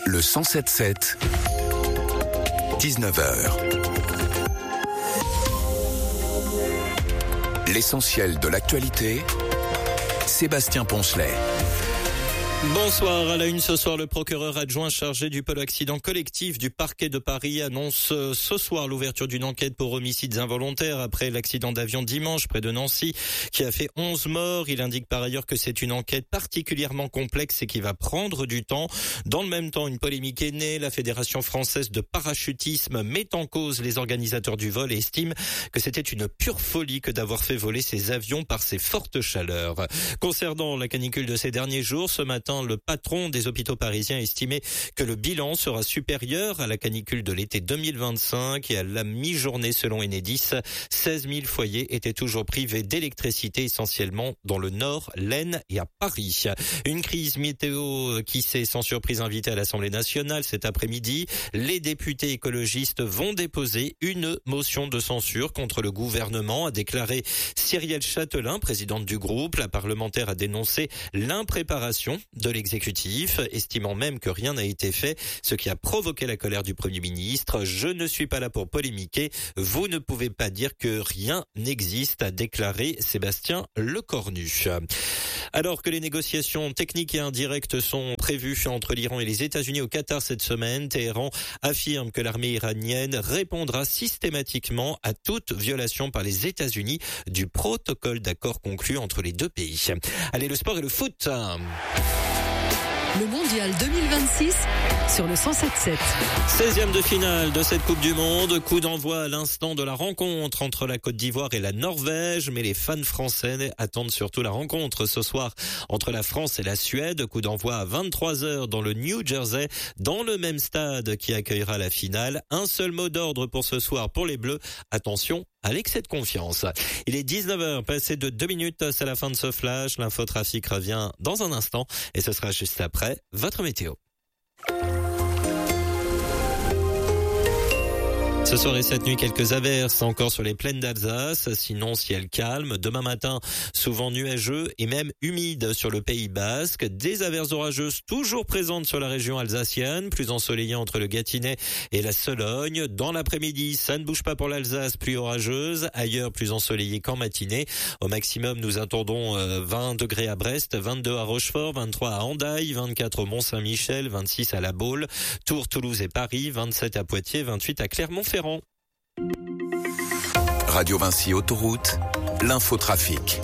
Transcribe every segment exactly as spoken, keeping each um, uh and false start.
Le cent sept sept, dix-neuf heures. L'essentiel de l'actualité, Sébastien Poncelet. Bonsoir. À la une ce soir, le procureur adjoint chargé du pôle accident collectif du parquet de Paris annonce ce soir l'ouverture d'une enquête pour homicides involontaires après l'accident d'avion dimanche près de Nancy qui a fait onze morts. Il indique par ailleurs que c'est une enquête particulièrement complexe et qui va prendre du temps. Dans le même temps, une polémique est née. La Fédération française de parachutisme met en cause les organisateurs du vol et estime que c'était une pure folie que d'avoir fait voler ces avions par ces fortes chaleurs. Concernant la canicule de ces derniers jours, ce matin, le patron des hôpitaux parisiens estimait que le bilan sera supérieur à la canicule de l'été deux mille vingt-cinq et à la mi-journée selon Enedis. seize mille foyers étaient toujours privés d'électricité essentiellement dans le Nord, l'Aisne et à Paris. Une crise météo qui s'est sans surprise invitée à l'Assemblée nationale cet après-midi. Les députés écologistes vont déposer une motion de censure contre le gouvernement, a déclaré Cyrielle Châtelain, présidente du groupe. La parlementaire a dénoncé l'impréparation de l'exécutif, estimant même que rien n'a été fait, ce qui a provoqué la colère du Premier ministre. Je ne suis pas là pour polémiquer. Vous ne pouvez pas dire que rien n'existe, a déclaré Sébastien Lecornu. Alors que les négociations techniques et indirectes sont prévues entre l'Iran et les États-Unis au Qatar cette semaine, Téhéran affirme que l'armée iranienne répondra systématiquement à toute violation par les États-Unis du protocole d'accord conclu entre les deux pays. Allez, le sport et le foot. Le mondial deux mille vingt-six sur le cent sept sept. seizième de finale de cette Coupe du Monde. Coup d'envoi à l'instant de la rencontre entre la Côte d'Ivoire et la Norvège. Mais les fans français attendent surtout la rencontre ce soir entre la France et la Suède. Coup d'envoi à vingt-trois heures dans le New Jersey, dans le même stade qui accueillera la finale. Un seul mot d'ordre pour ce soir pour les Bleus. Attention à l'excès de confiance. Il est dix-neuf heures, passé de deux minutes, c'est la fin de ce flash. L'infotrafic revient dans un instant et ce sera juste après votre météo. Ce soir et cette nuit, quelques averses encore sur les plaines d'Alsace. Sinon, ciel calme. Demain matin, souvent nuageux et même humide sur le Pays Basque. Des averses orageuses toujours présentes sur la région alsacienne, plus ensoleillée entre le Gâtinais et la Sologne. Dans l'après-midi, ça ne bouge pas pour l'Alsace, pluie orageuse. Ailleurs, plus ensoleillé qu'en matinée. Au maximum, nous attendons vingt degrés à Brest, vingt-deux à Rochefort, vingt-trois à Hendaye, vingt-quatre au Mont-Saint-Michel, vingt-six à La Baule, Tours, Toulouse et Paris, vingt-sept à Poitiers, vingt-huit à Clermont-Ferrand. Radio Vinci Autoroute, l'infotrafic.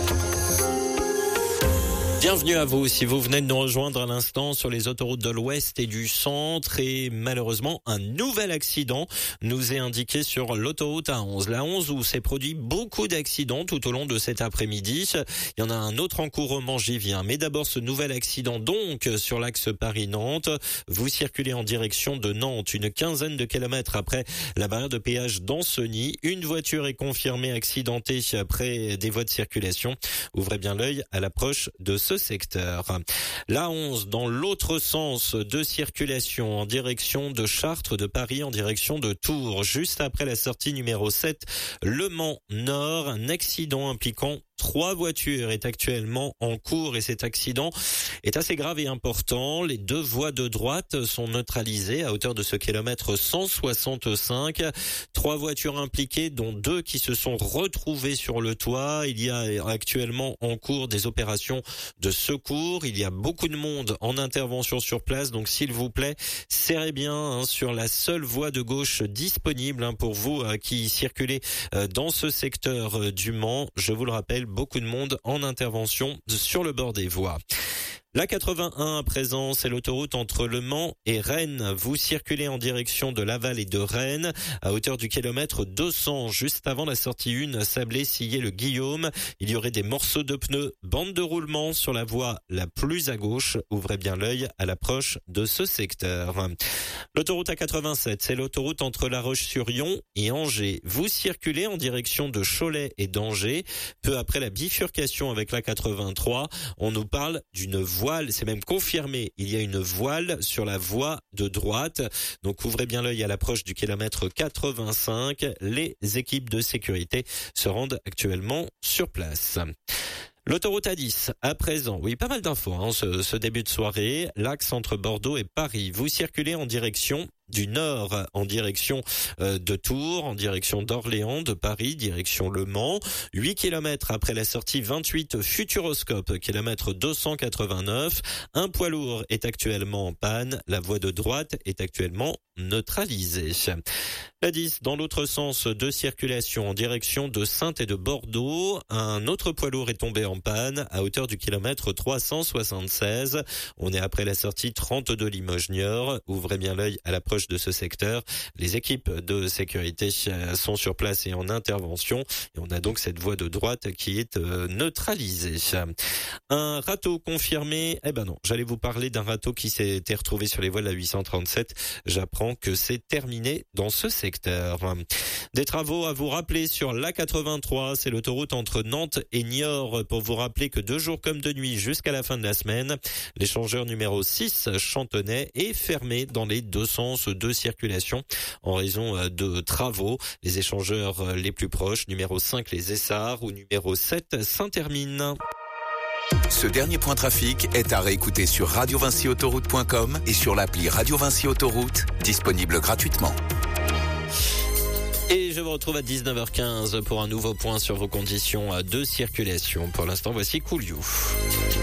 Bienvenue à vous si vous venez de nous rejoindre à l'instant sur les autoroutes de l'Ouest et du Centre. Et malheureusement, un nouvel accident nous est indiqué sur l'autoroute A onze. La onze où s'est produit beaucoup d'accidents tout au long de cet après-midi. Il y en a un autre en cours au Mangivien. Mais d'abord, ce nouvel accident donc sur l'axe Paris-Nantes. Vous circulez en direction de Nantes, une quinzaine de kilomètres après la barrière de péage d'Ancenis. Une voiture est confirmée accidentée après des voies de circulation. Ouvrez bien l'œil à l'approche de ce secteur. La onze dans l'autre sens de circulation en direction de Chartres, de Paris en direction de Tours. Juste après la sortie numéro sept, Le Mans Nord, un accident impliquant trois voitures est actuellement en cours et cet accident est assez grave et important. Les deux voies de droite sont neutralisées à hauteur de ce kilomètre cent soixante-cinq. Trois voitures impliquées, dont deux qui se sont retrouvées sur le toit. Il y a actuellement en cours des opérations de secours. Il y a beaucoup de monde en intervention sur place. Donc s'il vous plaît, serrez bien hein, sur la seule voie de gauche disponible hein, pour vous euh, qui circulez euh, dans ce secteur euh, du Mans. Je vous le rappelle, beaucoup de monde en intervention sur le bord des voies. La quatre-vingt-un à présent, c'est l'autoroute entre Le Mans et Rennes. Vous circulez en direction de Laval et de Rennes à hauteur du kilomètre deux cents, juste avant la sortie un, Sablé-Sillé-le-Guillaume. Il y aurait des morceaux de pneus, bande de roulement sur la voie la plus à gauche. Ouvrez bien l'œil à l'approche de ce secteur. L'autoroute A quatre-vingt-sept, c'est l'autoroute entre La Roche-sur-Yon et Angers. Vous circulez en direction de Cholet et d'Angers. Peu après la bifurcation avec la quatre-vingt-trois, on nous parle d'une voie Voile, c'est même confirmé, il y a une voile sur la voie de droite. Donc ouvrez bien l'œil à l'approche du kilomètre quatre-vingt-cinq. Les équipes de sécurité se rendent actuellement sur place. L'autoroute A dix, à présent, oui, pas mal d'infos, hein, ce, ce début de soirée. L'axe entre Bordeaux et Paris. Vous circulez en direction du nord, en direction euh, de Tours, en direction d'Orléans, de Paris, direction Le Mans. huit kilomètres après la sortie vingt-huit Futuroscope, kilomètre deux cent quatre-vingt-neuf. Un poids lourd est actuellement en panne. La voie de droite est actuellement neutralisée. La dix, dans l'autre sens de circulation, en direction de Saintes et de Bordeaux. Un autre poids lourd est tombé en panne à hauteur du kilomètre trois cent soixante-seize. On est après la sortie trente-deux Limoges-Niort. Ouvrez bien l'œil à l'approche de ce secteur. Les équipes de sécurité sont sur place et en intervention. Et on a donc cette voie de droite qui est euh, neutralisée. Un râteau confirmé. Eh ben non, j'allais vous parler d'un râteau qui s'était retrouvé sur les voies de la huit cent trente-sept. J'apprends que c'est terminé dans ce secteur. Des travaux à vous rappeler sur l'A quatre-vingt-trois. C'est l'autoroute entre Nantes et Niort. Pour vous rappeler que deux jours comme de nuit jusqu'à la fin de la semaine, l'échangeur numéro six Chantonnay est fermé dans les deux sens de circulation en raison de travaux. Les échangeurs les plus proches, numéro cinq les Essarts ou numéro sept Saint-Hermine. Ce dernier point trafic est à réécouter sur radio vinci autoroute point com et sur l'appli Radio Vinci Autoroute, disponible gratuitement. Et je vous retrouve à dix-neuf heures quinze pour un nouveau point sur vos conditions de circulation. Pour l'instant, voici Coolio.